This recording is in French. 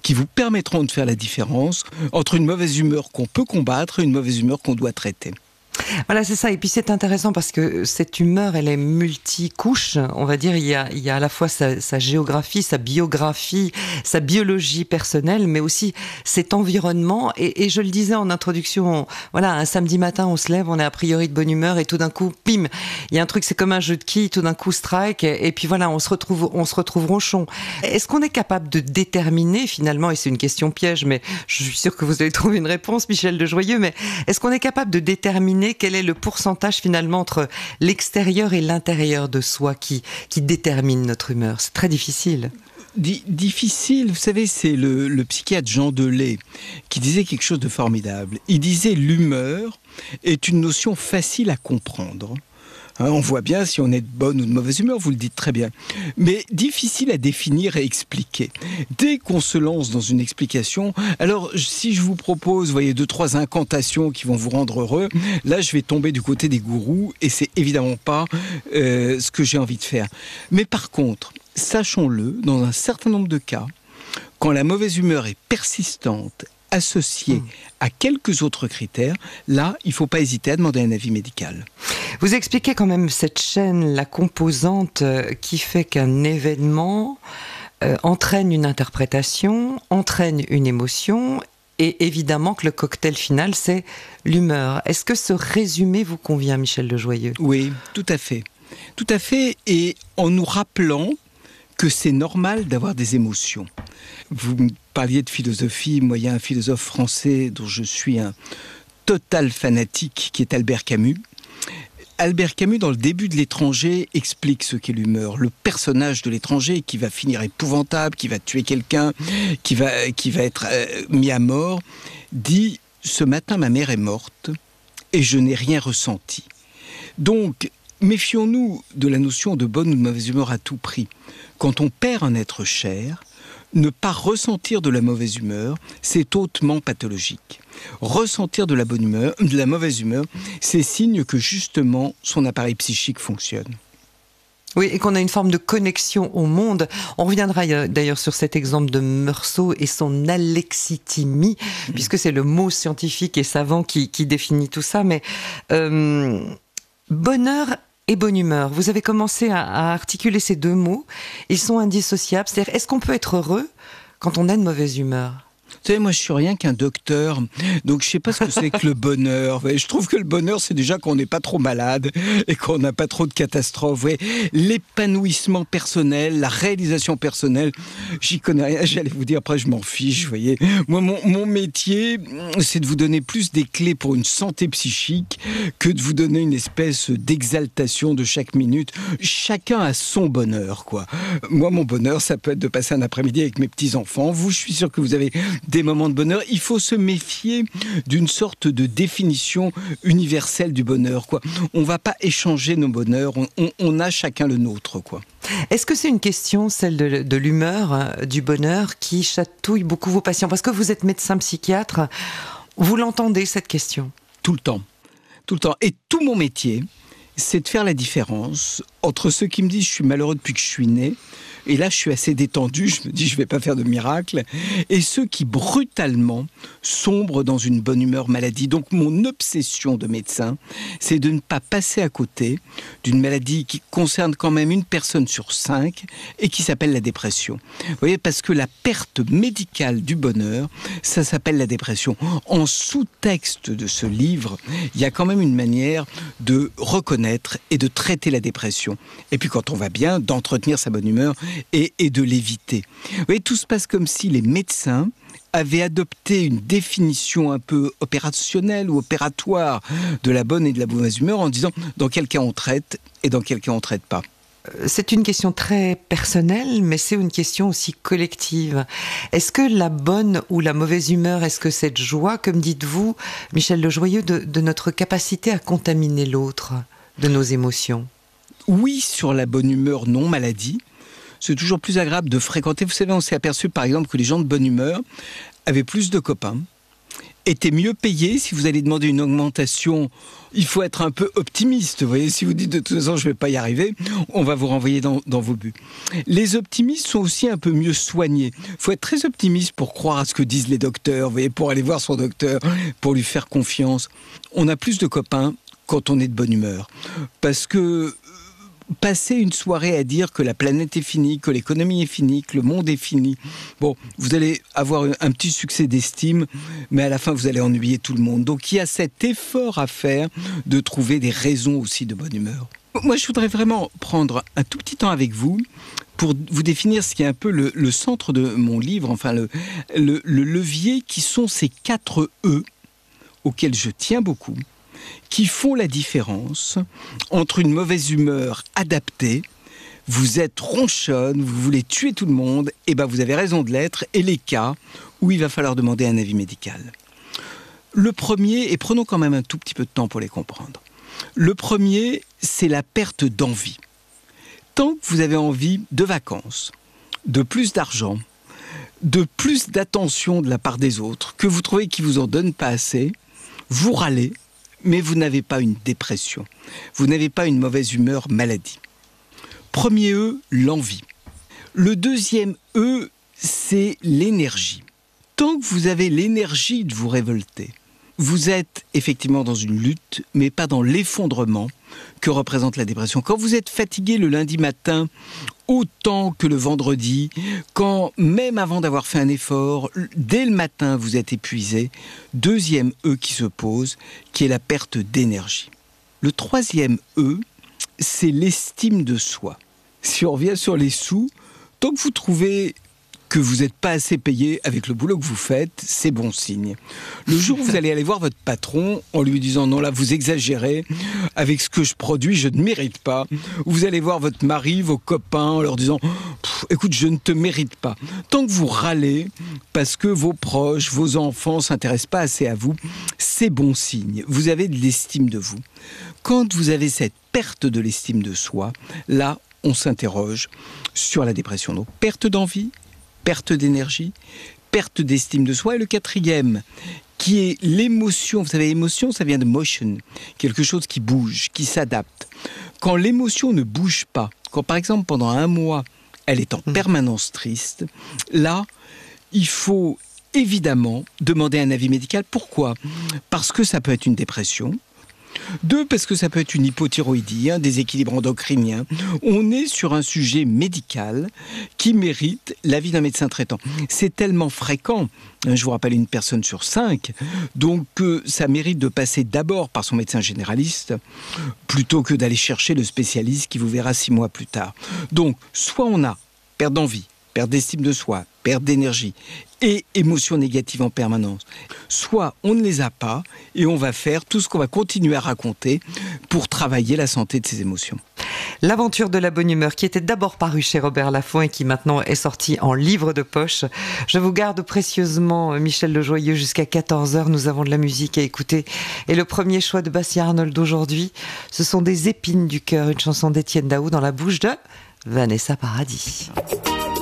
qui vous permettront de faire la différence entre une mauvaise humeur qu'on peut combattre et une mauvaise humeur qu'on doit traiter. Voilà, c'est ça. Et puis c'est intéressant parce que cette humeur, elle est multicouche. On va dire, il y a à la fois sa géographie, sa biographie, sa biologie personnelle, mais aussi cet environnement. Et je le disais en introduction, voilà, un samedi matin, on se lève, on est a priori de bonne humeur et tout d'un coup, pim, il y a un truc, c'est comme un jeu de quilles, tout d'un coup, strike. Et puis voilà, on se retrouve ronchon. Est-ce qu'on est capable de déterminer finalement, et c'est une question piège, mais je suis sûre que vous allez trouver une réponse, Michel Dejoyeux, mais est-ce qu'on est capable de déterminer quel est le pourcentage finalement entre l'extérieur et l'intérieur de soi qui détermine notre humeur? C'est très difficile. Difficile, vous savez, c'est le psychiatre Jean Delay qui disait quelque chose de formidable. Il disait l'humeur est une notion facile à comprendre. On voit bien si on est de bonne ou de mauvaise humeur, vous le dites très bien. Mais difficile à définir et expliquer. Dès qu'on se lance dans une explication, alors si je vous propose, voyez, 2-3 incantations qui vont vous rendre heureux, là je vais tomber du côté des gourous et c'est évidemment pas ce que j'ai envie de faire. Mais par contre, sachons-le, dans un certain nombre de cas, quand la mauvaise humeur est persistante, associée à quelques autres critères, là, il ne faut pas hésiter à demander un avis médical. Vous expliquez quand même cette chaîne, la composante qui fait qu'un événement entraîne une interprétation, entraîne une émotion, et évidemment que le cocktail final, c'est l'humeur. Est-ce que ce résumé vous convient, Michel Dejoyeux ? Oui, tout à fait. Tout à fait, et en nous rappelant que c'est normal d'avoir des émotions. Vous me parliez de philosophie, moi il y a un philosophe français dont je suis un total fanatique qui est Albert Camus. Albert Camus, dans le début de L'Étranger, explique ce qu'est l'humeur. Le personnage de l'étranger qui va finir épouvantable, qui va tuer quelqu'un, qui va être mis à mort, dit « Ce matin, ma mère est morte et je n'ai rien ressenti. » Donc, méfions-nous de la notion de bonne ou de mauvaise humeur à tout prix. Quand on perd un être cher, ne pas ressentir de la mauvaise humeur, c'est hautement pathologique. Ressentir de la bonne humeur, de la mauvaise humeur, c'est signe que justement son appareil psychique fonctionne. Oui, et qu'on a une forme de connexion au monde. On reviendra d'ailleurs sur cet exemple de Meursault et son alexithymie, puisque c'est le mot scientifique et savant qui définit tout ça. Mais bonheur et bonne humeur, vous avez commencé à articuler ces deux mots. Ils sont indissociables. C'est-à-dire, est-ce qu'on peut être heureux quand on est de mauvaise humeur ? Vous savez, moi, je suis rien qu'un docteur, donc je sais pas ce que c'est que le bonheur. Je trouve que le bonheur, c'est déjà qu'on n'est pas trop malade et qu'on n'a pas trop de catastrophes. L'épanouissement personnel, la réalisation personnelle, j'y connais rien. J'allais vous dire, après, je m'en fiche, vous voyez. Moi, mon métier, c'est de vous donner plus des clés pour une santé psychique que de vous donner une espèce d'exaltation de chaque minute. Chacun a son bonheur, quoi. Moi, mon bonheur, ça peut être de passer un après-midi avec mes petits-enfants. Vous, je suis sûr que vous avez des moments de bonheur. Il faut se méfier d'une sorte de définition universelle du bonheur, quoi. On ne va pas échanger nos bonheurs, on a chacun le nôtre, quoi. Est-ce que c'est une question, celle de l'humeur, du bonheur, qui chatouille beaucoup vos patients ? Parce que vous êtes médecin psychiatre, vous l'entendez, cette question ? Tout le temps. Tout le temps. Et tout mon métier, c'est de faire la différence entre ceux qui me disent « je suis malheureux depuis que je suis né », et là, je suis assez détendu, je me dis, je ne vais pas faire de miracle. Et ceux qui, brutalement, sombrent dans une bonne humeur maladie. Donc, mon obsession de médecin, c'est de ne pas passer à côté d'une maladie qui concerne quand même une personne sur 5 et qui s'appelle la dépression. Vous voyez, parce que la perte médicale du bonheur, ça s'appelle la dépression. En sous-texte de ce livre, il y a quand même une manière de reconnaître et de traiter la dépression. Et puis, quand on va bien, d'entretenir sa bonne humeur et de l'éviter. Vous voyez, tout se passe comme si les médecins avaient adopté une définition un peu opérationnelle ou opératoire de la bonne et de la mauvaise humeur en disant dans quel cas on traite et dans quel cas on ne traite pas. C'est une question très personnelle, mais c'est une question aussi collective. Est-ce que la bonne ou la mauvaise humeur, est-ce que cette joie, comme dites-vous, Michel Dejoyeux, de notre capacité à contaminer l'autre, de nos émotions ? Oui, sur la bonne humeur non maladie. C'est toujours plus agréable de fréquenter. Vous savez, on s'est aperçu, par exemple, que les gens de bonne humeur avaient plus de copains était mieux payé. Si vous allez demander une augmentation, il faut être un peu optimiste. Vous voyez, si vous dites de toute façon je ne vais pas y arriver, on va vous renvoyer dans vos buts. Les optimistes sont aussi un peu mieux soignés. Il faut être très optimiste pour croire à ce que disent les docteurs, vous voyez, pour aller voir son docteur, pour lui faire confiance. On a plus de copains quand on est de bonne humeur. Parce que passer une soirée à dire que la planète est finie, que l'économie est finie, que le monde est fini, bon, vous allez avoir un petit succès d'estime, mais à la fin, vous allez ennuyer tout le monde. Donc, il y a cet effort à faire de trouver des raisons aussi de bonne humeur. Moi, je voudrais vraiment prendre un tout petit temps avec vous pour vous définir ce qui est un peu le centre de mon livre, enfin le levier qui sont ces 4 E auxquels je tiens beaucoup, qui font la différence entre une mauvaise humeur adaptée, vous êtes ronchonne, vous voulez tuer tout le monde, et ben vous avez raison de l'être, et les cas où il va falloir demander un avis médical. Le premier, et prenons quand même un tout petit peu de temps pour les comprendre, le premier, c'est la perte d'envie. Tant que vous avez envie de vacances, de plus d'argent, de plus d'attention de la part des autres, que vous trouvez qu'ils vous en donnent pas assez, vous râlez, mais vous n'avez pas une dépression. Vous n'avez pas une mauvaise humeur maladie. Premier E, l'envie. Le deuxième E, c'est l'énergie. Tant que vous avez l'énergie de vous révolter, vous êtes effectivement dans une lutte, mais pas dans l'effondrement que représente la dépression. Quand vous êtes fatigué le lundi matin, autant que le vendredi, quand même avant d'avoir fait un effort, dès le matin vous êtes épuisé, deuxième E qui se pose, qui est la perte d'énergie. Le troisième E, c'est l'estime de soi. Si on revient sur les sous, tant que vous trouvez que vous n'êtes pas assez payé avec le boulot que vous faites, c'est bon signe. Le jour où vous allez aller voir votre patron en lui disant « Non, là, vous exagérez, avec ce que je produis, je ne mérite pas », vous allez voir votre mari, vos copains en leur disant « Écoute, je ne te mérite pas ». Tant que vous râlez parce que vos proches, vos enfants ne s'intéressent pas assez à vous, c'est bon signe. Vous avez de l'estime de vous. Quand vous avez cette perte de l'estime de soi, là, on s'interroge sur la dépression. Donc, perte d'envie, perte d'énergie, perte d'estime de soi. Et le quatrième, qui est l'émotion. Vous savez, émotion, ça vient de motion. Quelque chose qui bouge, qui s'adapte. Quand l'émotion ne bouge pas, quand par exemple pendant un mois, elle est en permanence triste, là, il faut évidemment demander un avis médical. Pourquoi ? Parce que ça peut être une dépression. 2, parce que ça peut être une hypothyroïdie, un déséquilibre endocrinien. On est sur un sujet médical qui mérite l'avis d'un médecin traitant. C'est tellement fréquent, je vous rappelle, 1 personne sur 5, donc ça mérite de passer d'abord par son médecin généraliste, plutôt que d'aller chercher le spécialiste qui vous verra 6 mois plus tard. Donc, soit on a perte d'envie, perte d'estime de soi, perte d'énergie et émotions négatives en permanence. Soit on ne les a pas et on va faire tout ce qu'on va continuer à raconter pour travailler la santé de ses émotions. L'aventure de la bonne humeur, qui était d'abord parue chez Robert Laffont et qui maintenant est sortie en livre de poche. Je vous garde précieusement, Michel Lejoyeux, jusqu'à 14h. Nous avons de la musique à écouter. Et le premier choix de Bastien Arnold d'aujourd'hui, ce sont des épines du cœur, une chanson d'Étienne Daou dans la bouche de Vanessa Paradis.